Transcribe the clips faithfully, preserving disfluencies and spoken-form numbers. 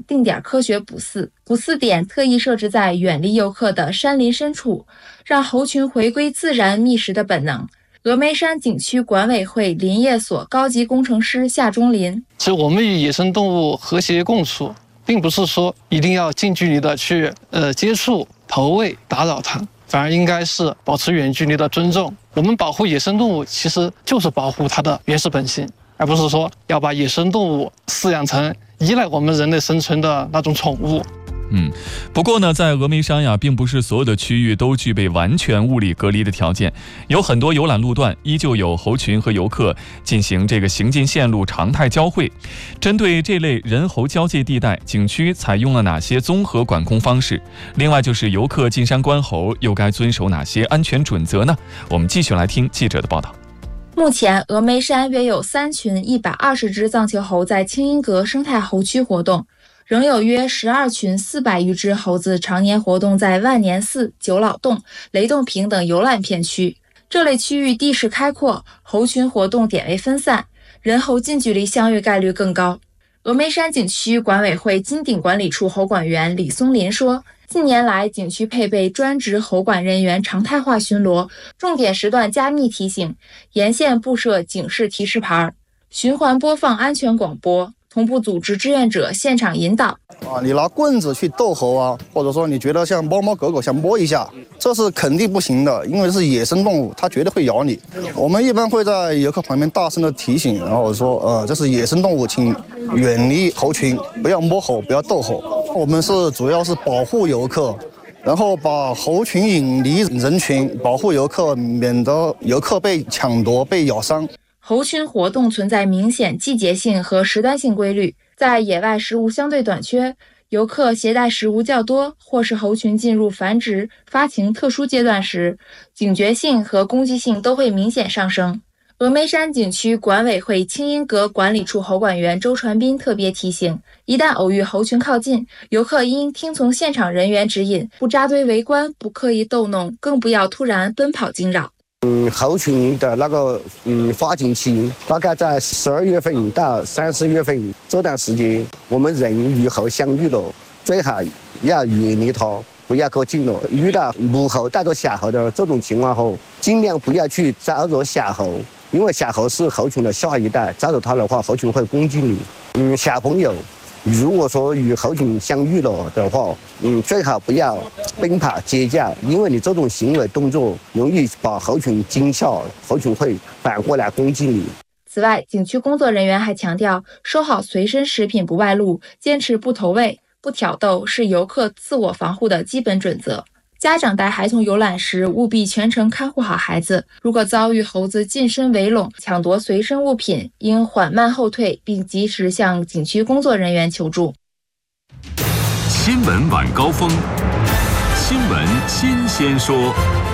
定点科学捕饲，捕饲点特意设置在远离游客的山林深处，让猴群回归自然觅食的本能。峨眉山景区管委会林业所高级工程师夏忠林： 其实我们与野生动物和谐共处，并不是说一定要近距离的去呃接触、投喂、打扰它，反而应该是保持远距离的尊重。我们保护野生动物，其实就是保护它的原始本性，而不是说要把野生动物饲养成依赖我们人类生存的那种宠物。 嗯，不过呢，在峨眉山呀，并不是所有的区域都具备完全物理隔离的条件，有很多游览路段依旧有猴群和游客进行这个行进线路常态交汇。针对这类人猴交界地带，景区采用了哪些综合管控方式？另外就是游客进山观猴又该遵守哪些安全准则呢？我们继续来听记者的报道。 目前，峨眉山约有三群一百二十只藏球猴在清音阁生态猴区活动。仍有约十二群四百余只猴子常年活动在万年寺、九老洞、雷洞坪等游览片区。这类区域地势开阔，猴群活动点位分散，人猴近距离相遇概率更高。峨眉山景区管委会金鼎管理处猴管员李松林说，近年来景区配备专职猴管人员常态化巡逻，重点时段加密提醒，沿线布设警示提示牌，循环播放安全广播，同步组织志愿者现场引导。 啊，你拿棍子去逗猴啊，或者说你觉得像猫猫狗狗想摸一下，这是肯定不行的，因为是野生动物，它绝对会咬你。我们一般会在游客旁边大声的提醒，然后说，呃，这是野生动物，请远离猴群，不要摸猴，不要逗猴。我们是主要是保护游客，然后把猴群引离人群，保护游客，免得游客被抢夺、被咬伤。 猴群活动存在明显季节性和时段性规律，在野外食物相对短缺，游客携带食物较多，或是猴群进入繁殖、发情特殊阶段时，警觉性和攻击性都会明显上升。峨眉山景区管委会清音阁管理处猴管员周传斌特别提醒，一旦偶遇猴群靠近，游客应听从现场人员指引，不扎堆围观，不刻意逗弄，更不要突然奔跑惊扰。 嗯，猴群的那个嗯发情期大概在十二月份到三四月份这段时间，我们人与猴相遇了，最好要远离它，不要靠近了。遇到母猴带着小猴的这种情况后，尽量不要去招惹小猴，因为小猴是猴群的下一代，招惹它的话，猴群会攻击你。嗯，小朋友如果说与猴群相遇了的话，嗯，最好不要奔跑尖叫，因为你这种行为动作容易把猴群惊吓，猴群会反过来攻击你。 此外，景区工作人员还强调，收好随身食品不外露，坚持不投喂、不挑逗，是游客自我防护的基本准则。家长带孩童游览时，务必全程看护好孩子。如果遭遇猴子近身围拢、抢夺随身物品，应缓慢后退，并及时向景区工作人员求助。 新闻晚高峰，新闻新鲜说。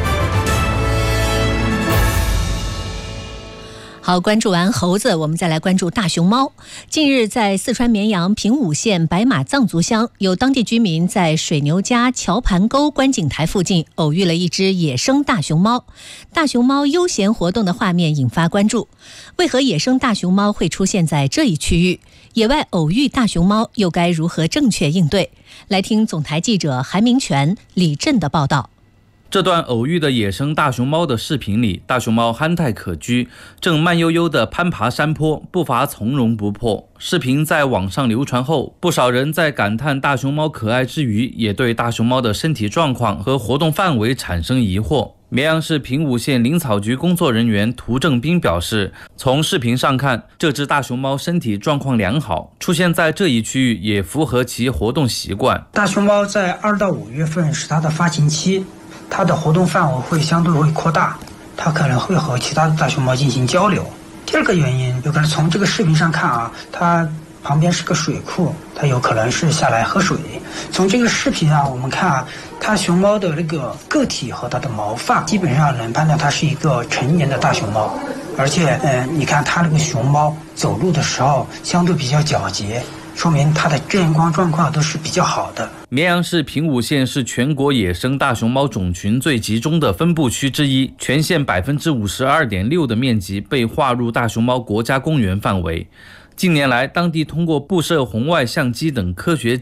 好，关注完猴子，我们再来关注大熊猫。近日，在四川绵阳平武县白马藏族乡，有当地居民在水牛家桥盘沟观景台附近偶遇了一只野生大熊猫。大熊猫悠闲活动的画面引发关注，为何野生大熊猫会出现在这一区域？野外偶遇大熊猫又该如何正确应对？来听总台记者韩明全、李振的报道。 这段偶遇的野生大熊猫的视频里，大熊猫憨态可掬，正慢悠悠地攀爬山坡，步伐从容不迫。视频在网上流传后，不少人在感叹大熊猫可爱之余，也对大熊猫的身体状况和活动范围产生疑惑。绵阳市平武县林草局工作人员涂正斌表示，从视频上看，这只大熊猫身体状况良好，出现在这一区域也符合其活动习惯。 大熊猫在二到五月份是它的发情期，它的活动范围会相对会扩大，它可能会和其他的大熊猫进行交流。第二个原因，有可能从这个视频上看啊，它旁边是个水库，它有可能是下来喝水。从这个视频上我们看啊，它熊猫的那个个体和它的毛发基本上能判断它是一个成年的大熊猫，而且呃，你看它那个熊猫走路的时候相对比较皎洁，说明它的健康状况都是比较好的。 绵阳市平武县是全国野生大熊猫种群最集中的分布区之一，全县 百分之五十二点六 的面积被划入大熊猫国家公园范围。近年来，当地通过布设红外相机等科学